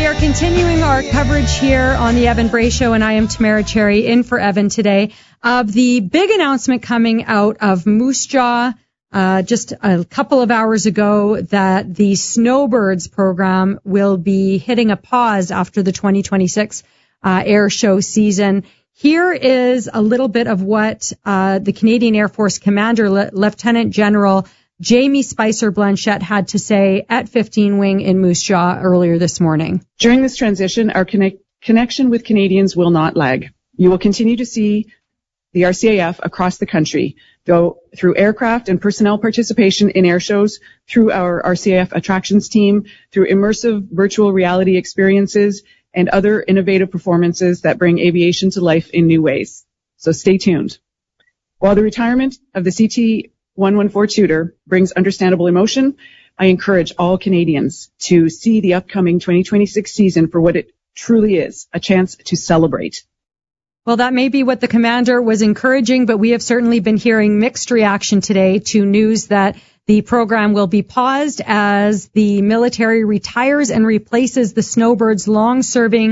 are continuing our coverage here on the Evan Bray Show, and I am Tamara Cherry in for Evan today, of the big announcement coming out of Moose Jaw just a couple of hours ago that the Snowbirds program will be hitting a pause after the 2026 air show season. Here is a little bit of what the Canadian Air Force Commander, Lieutenant General Jamie Spicer Blanchette, had to say at 15 Wing in Moose Jaw earlier this morning. During this transition, our connection with Canadians will not lag. You will continue to see the RCAF across the country, though through aircraft and personnel participation in air shows, through our RCAF attractions team, through immersive virtual reality experiences, and other innovative performances that bring aviation to life in new ways. So stay tuned. While the retirement of the CT-114 Tudor brings understandable emotion, I encourage all Canadians to see the upcoming 2026 season for what it truly is, a chance to celebrate. Well, that may be what the commander was encouraging, but we have certainly been hearing mixed reaction today to news that the program will be paused as the military retires and replaces the Snowbirds' long-serving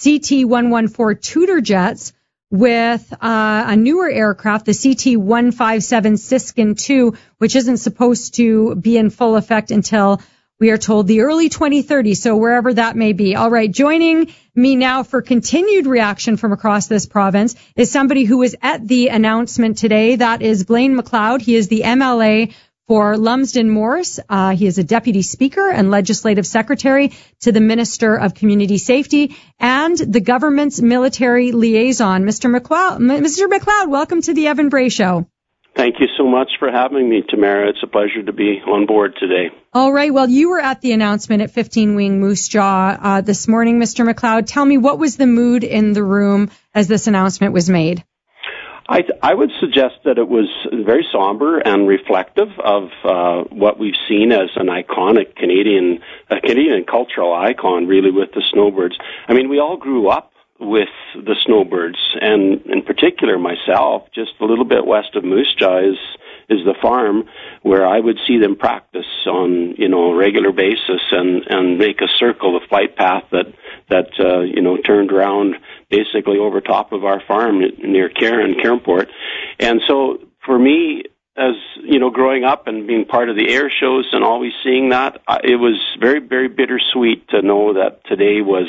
CT-114 Tudor jets with a newer aircraft, the CT-157 Siskin II, which isn't supposed to be in full effect until, we are told, the early 2030s, so wherever that may be. All right, joining me now for continued reaction from across this province is somebody who was at the announcement today. That is Blaine McLeod. He is the MLA for Lumsden Morris. He is a deputy speaker and legislative secretary to the Minister of Community Safety and the government's military liaison. Mr. McLeod, welcome to the Evan Bray Show. Thank you so much for having me, Tamara. It's a pleasure to be on board today. All right. Well, you were at the announcement at 15 Wing Moose Jaw this morning, Mr. McLeod. Tell me, what was the mood in the room as this announcement was made? I would suggest that it was very somber and reflective of what we've seen as an iconic Canadian cultural icon, really, with the Snowbirds. I mean, we all grew up with the Snowbirds, and in particular myself, just a little bit west of Moose Jaw is the farm where I would see them practice on, a regular basis and make a circle, the flight path that turned around basically over top of our farm near Cairnport. And so for me, as growing up and being part of the air shows and always seeing that, it was very, very bittersweet to know that today was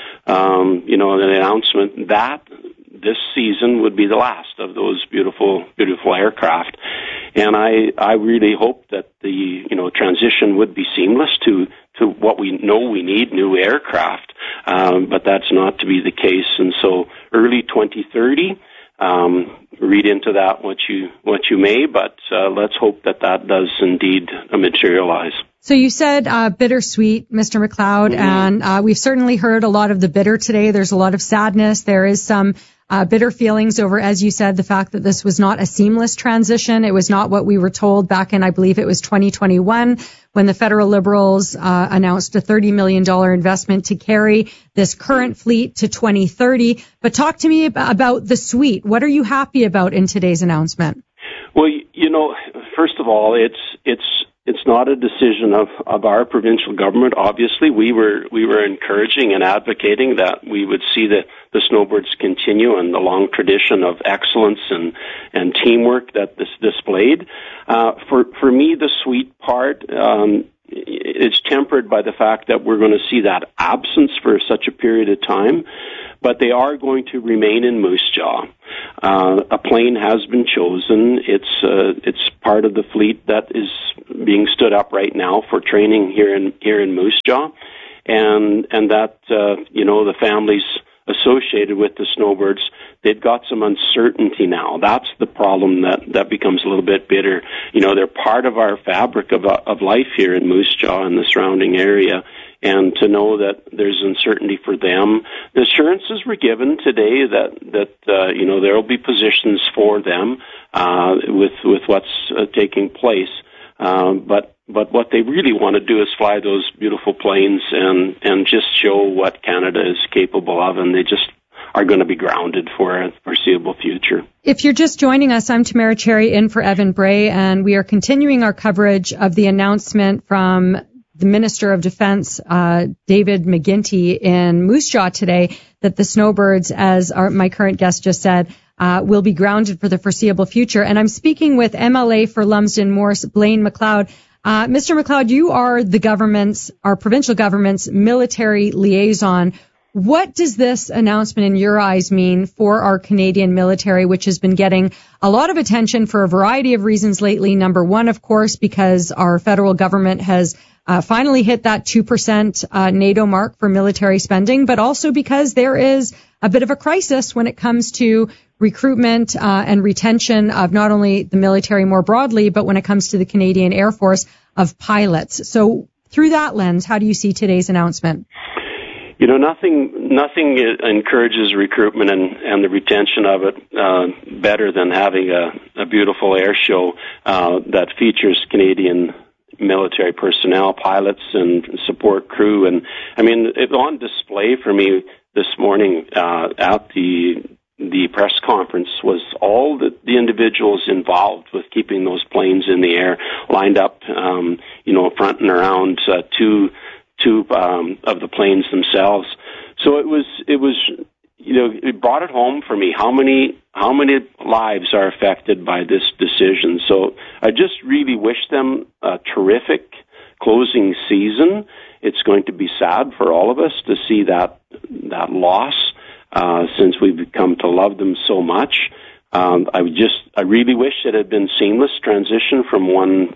an announcement that this season would be the last of those beautiful, beautiful aircraft. And I really hope that the, transition would be seamless to what we know we need, new aircraft. But that's not to be the case. And so early 2030, read into that what you may, but let's hope that does indeed materialize. So you said bittersweet, Mr. McLeod, and we've certainly heard a lot of the bitter today. There's a lot of sadness. There is some bitter feelings over, as you said, the fact that this was not a seamless transition. It was not what we were told back in, I believe it was 2021, when the federal Liberals announced a $30 million investment to carry this current fleet to 2030. But talk to me about the suite. What are you happy about in today's announcement? Well, first of all, it's not a decision of our provincial government. Obviously, we were encouraging and advocating that we would see the Snowbirds continue and the long tradition of excellence and teamwork that this displayed. For me, the sweet part is tempered by the fact that we're going to see that absence for such a period of time, but they are going to remain in Moose Jaw. A plane has been chosen. It's part of the fleet that is being stood up right now for training here in Moose Jaw, and that the families associated with the Snowbirds, they've got some uncertainty now. That's the problem that becomes a little bit bitter. They're part of our fabric of life here in Moose Jaw and the surrounding area. And to know that there's uncertainty for them, the assurances were given today that there will be positions for them with what's taking place. But what they really want to do is fly those beautiful planes and just show what Canada is capable of, and they just are going to be grounded for a foreseeable future. If you're just joining us, I'm Tamara Cherry in for Evan Bray, and we are continuing our coverage of the announcement from the Minister of Defense, David McGuinty, in Moose Jaw today, that the snowbirds, as my current guest just said, will be grounded for the foreseeable future. And I'm speaking with MLA for Lumsden Morse, Blaine McLeod. Mr. McLeod, you are our provincial government's military liaison. What does this announcement in your eyes mean for our Canadian military, which has been getting a lot of attention for a variety of reasons lately? Number one, of course, because our federal government has finally hit that 2% NATO mark for military spending, but also because there is a bit of a crisis when it comes to recruitment and retention of not only the military more broadly, but when it comes to the Canadian Air Force of pilots. So through that lens, how do you see today's announcement? You know, nothing encourages recruitment and the retention of it better than having a beautiful air show that features Canadian military personnel, pilots, and support crew. And I mean, it's on display for me this morning at the press conference was all the individuals involved with keeping those planes in the air, lined up, front and around two of the planes themselves. So it was, it brought it home for me how many lives are affected by this decision. So I just really wish them a terrific closing season. It's going to be sad for all of us to see that loss, since we've come to love them so much. I really wish it had been seamless transition from one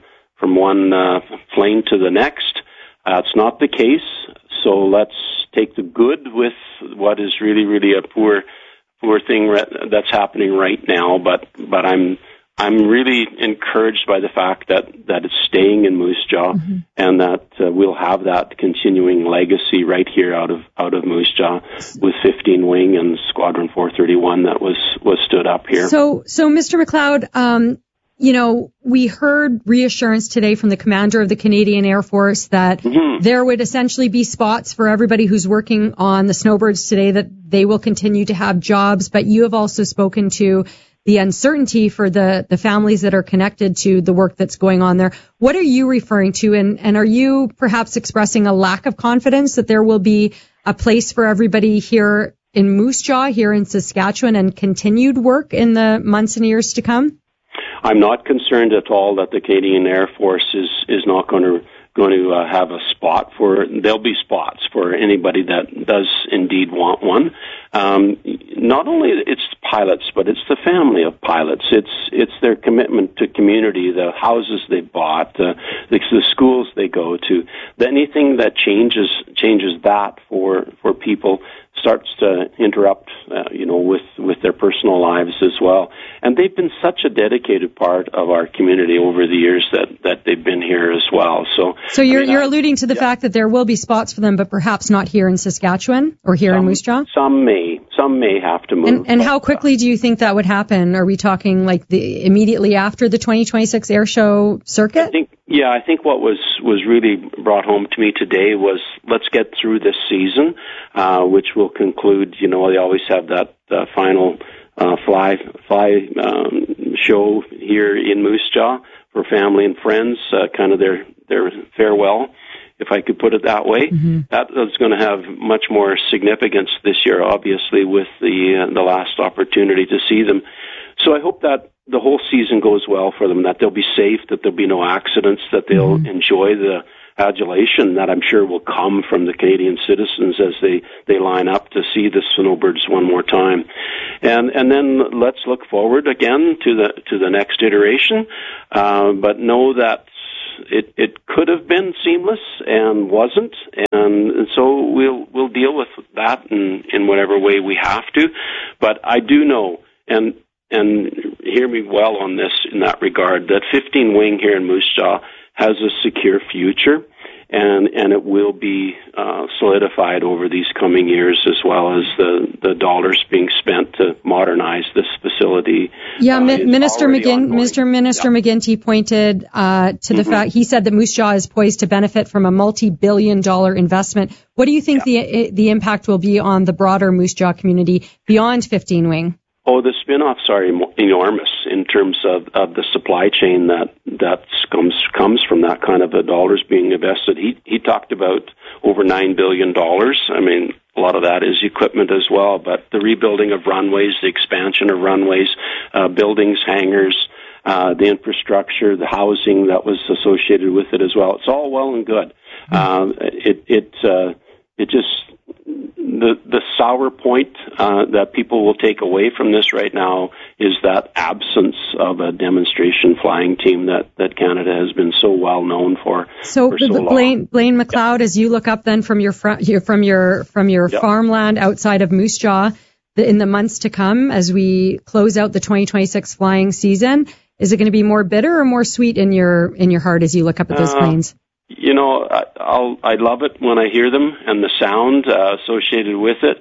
plane to the next. It's not the case, so let's take the good with what is really, really a poor thing that's happening right now. But I'm really encouraged by the fact that it's staying in Moose Jaw, mm-hmm. and that we'll have that continuing legacy right here out of Moose Jaw with 15 Wing and Squadron 431 that was stood up here. So Mr. McLeod, we heard reassurance today from the commander of the Canadian Air Force that mm-hmm. there would essentially be spots for everybody who's working on the snowbirds today, that they will continue to have jobs. But you have also spoken to the uncertainty for the families that are connected to the work that's going on there. What are you referring to? And are you perhaps expressing a lack of confidence that there will be a place for everybody here in Moose Jaw, here in Saskatchewan, and continued work in the months and years to come? I'm not concerned at all that the Canadian Air Force is not going to have a spot there'll be spots for anybody that does indeed want one. Not only it's pilots, but it's the family of pilots. It's their commitment to community, the houses they bought, the schools they go to. Anything that changes that for people starts to interrupt, with their personal lives as well. And they've been such a dedicated part of our community over the years that they've been here as well. So you're alluding to the fact that there will be spots for them, but perhaps not here in Saskatchewan or here in Moose Jaw? Some may have to move. And how quickly do you think that would happen? Are we talking like immediately after the 2026 air show circuit? I think what was really brought home to me today was let's get through this season, which will conclude, they always have that final fly show here in Moose Jaw for family and friends, kind of their farewell, if I could put it that way. Mm-hmm. That is going to have much more significance this year, obviously, with the last opportunity to see them. So I hope that the whole season goes well for them, that they'll be safe, that there'll be no accidents, that they'll mm-hmm. enjoy the adulation that I'm sure will come from the Canadian citizens as they line up to see the snowbirds one more time. And then let's look forward again to the next iteration, but know that it could have been seamless and wasn't, and so we'll deal with that in whatever way we have to. But I do know, and hear me well on this in that regard, that 15 Wing here in Moose Jaw has a secure future, and it will be solidified over these coming years, as well as the dollars being spent to modernize this facility. Yeah, Minister McGuinty pointed to the mm-hmm. fact, he said that Moose Jaw is poised to benefit from a multi-billion-dollar investment. What do you think the impact will be on the broader Moose Jaw community beyond 15 Wing? Oh, the spin-offs are enormous in terms of the supply chain that comes from that kind of dollars being invested. He talked about over $9 billion. I mean, a lot of that is equipment as well, but the rebuilding of runways, the expansion of runways, buildings, hangars, the infrastructure, the housing that was associated with it as well. It's all well and good. It just the sour point that people will take away from this right now is that absence of a demonstration flying team that Canada has been so well known for. So long. Blaine McLeod, as you look up then from your farmland outside of Moose Jaw, in the months to come as we close out the 2026 flying season, is it going to be more bitter or more sweet in your heart as you look up at those planes? You know, I love it when I hear them and the sound associated with it.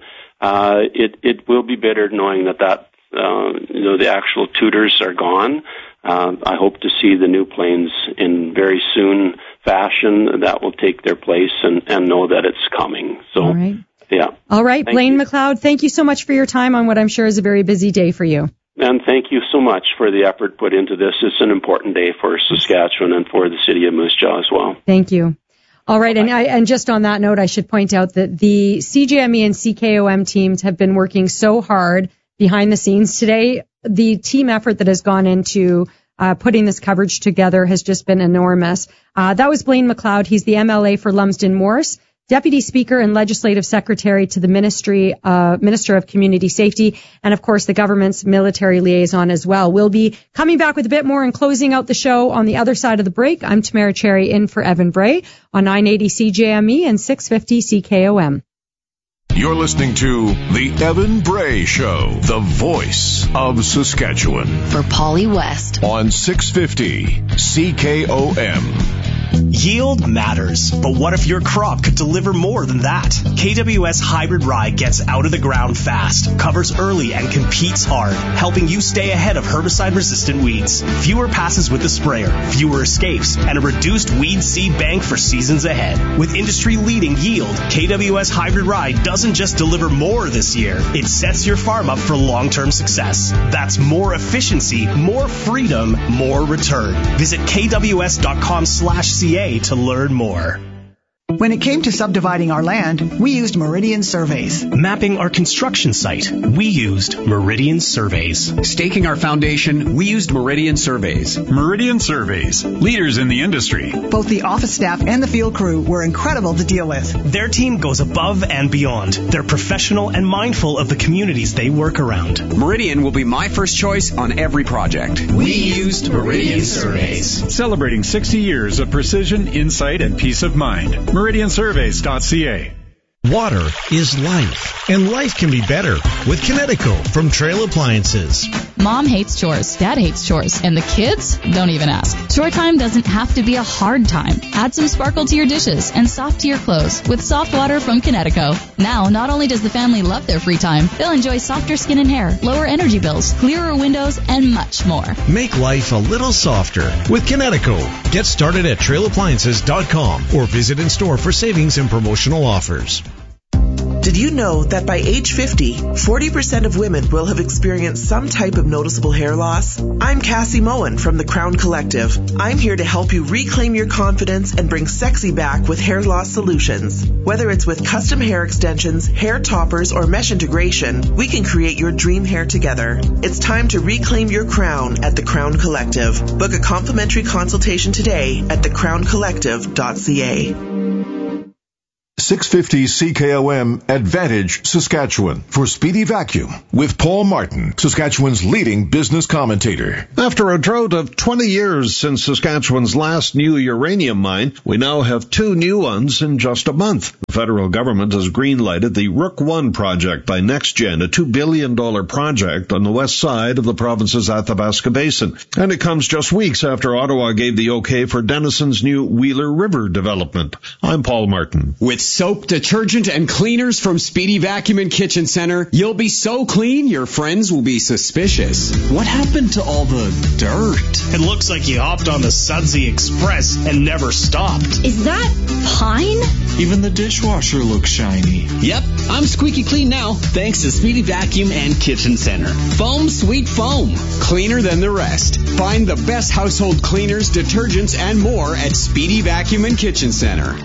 It will be bitter knowing that the actual tutors are gone. I hope to see the new planes in very soon fashion that will take their place and know that it's coming. So, all right. Yeah. All right, Blaine McLeod, thank you so much for your time on what I'm sure is a very busy day for you. And thank you so much for the effort put into this. It's an important day for Saskatchewan and for the city of Moose Jaw as well. Thank you. All right, and just on that note, I should point out that the CJME and CKOM teams have been working so hard behind the scenes today. The team effort that has gone into putting this coverage together has just been enormous. That was Blaine McLeod. He's the MLA for Lumsden Morse, Deputy Speaker and Legislative Secretary to the Minister of Community Safety, and of course the government's military liaison as well. We'll be coming back with a bit more and closing out the show on the other side of the break. I'm Tamara Cherry in for Evan Bray on 980 CJME and 650 CKOM. You're listening to The Evan Bray Show, the voice of Saskatchewan. For Polly West. On 650 CKOM. Yield matters, but what if your crop could deliver more than that? KWS Hybrid Rye gets out of the ground fast, covers early, and competes hard, helping you stay ahead of herbicide-resistant weeds. Fewer passes with the sprayer, fewer escapes, and a reduced weed seed bank for seasons ahead. With industry-leading yield, KWS Hybrid Rye doesn't just deliver more this year, it sets your farm up for long-term success. That's more efficiency, more freedom, more return. Visit kws.com/CA to learn more. When it came to subdividing our land, we used Meridian Surveys. Mapping our construction site, we used Meridian Surveys. Staking our foundation, we used Meridian Surveys. Meridian Surveys, leaders in the industry. Both the office staff and the field crew were incredible to deal with. Their team goes above and beyond. They're professional and mindful of the communities they work around. Meridian will be my first choice on every project. We used Meridian Surveys. Celebrating 60 years of precision, insight, and peace of mind. MeridianSurveys.ca. Water is life, and life can be better with Kinetico from Trail Appliances. Mom hates chores, Dad hates chores, and the kids don't even ask. Chore time doesn't have to be a hard time. Add some sparkle to your dishes and soft to your clothes with soft water from Kinetico. Now, not only does the family love their free time, they'll enjoy softer skin and hair, lower energy bills, clearer windows, and much more. Make life a little softer with Kinetico. Get started at trailappliances.com or visit in store for savings and promotional offers. Did you know that by age 50, 40% of women will have experienced some type of noticeable hair loss? I'm Cassie Moen from the Crown Collective. I'm here to help you reclaim your confidence and bring sexy back with hair loss solutions. Whether it's with custom hair extensions, hair toppers, or mesh integration, we can create your dream hair together. It's time to reclaim your crown at the Crown Collective. Book a complimentary consultation today at thecrowncollective.ca. 650 CKOM Advantage Saskatchewan for Speedy Vacuum with Paul Martin, Saskatchewan's leading business commentator. After a drought of 20 years since Saskatchewan's last new uranium mine, we now have 2 new ones in just a month. The federal government has green-lighted the Rook I project by NextGen, a $2 billion project on the west side of the province's Athabasca Basin. And it comes just weeks after Ottawa gave the okay for Denison's new Wheeler River development. I'm Paul Martin. With soap, detergent, and cleaners from Speedy Vacuum and Kitchen Center, you'll be so clean your friends will be suspicious. What happened to all the dirt? It looks like you hopped on the Sudsy Express and never stopped. Is that pine? Even the dishwasher looks shiny. Yep, I'm squeaky clean now, thanks to Speedy Vacuum and Kitchen Center. Foam, sweet foam. Cleaner than the rest. Find the best household cleaners, detergents, and more at Speedy Vacuum and Kitchen Center.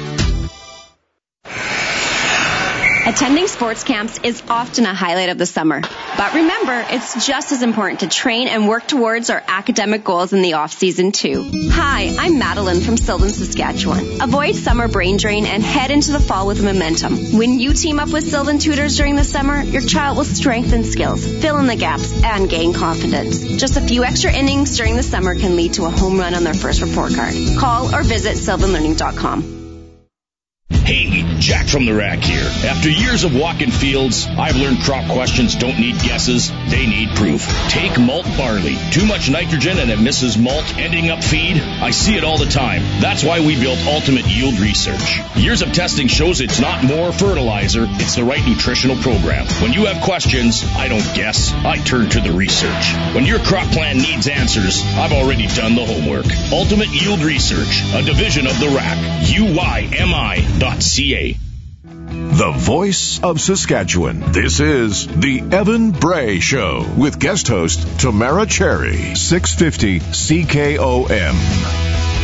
Attending sports camps is often a highlight of the summer. But remember, it's just as important to train and work towards our academic goals in the off-season too. Hi, I'm Madeline from Sylvan, Saskatchewan. Avoid summer brain drain and head into the fall with momentum. When you team up with Sylvan Tutors during the summer, your child will strengthen skills, fill in the gaps, and gain confidence. Just a few extra innings during the summer can lead to a home run on their first report card. Call or visit sylvanlearning.com. Hey, Jack from the Rack here. After years of walking fields, I've learned crop questions don't need guesses, they need proof. Take malt barley. Too much nitrogen and it misses malt, ending up feed. I see it all the time. That's why we built Ultimate Yield Research. Years of testing shows it's not more fertilizer, it's the right nutritional program. When you have questions, I don't guess, I turn to the research. When your crop plan needs answers, I've already done the homework. Ultimate Yield Research, a division of the Rack. UYMI.ca. The voice of Saskatchewan. This is the Evan Bray Show with guest host Tamara Cherry, 650 CKOM.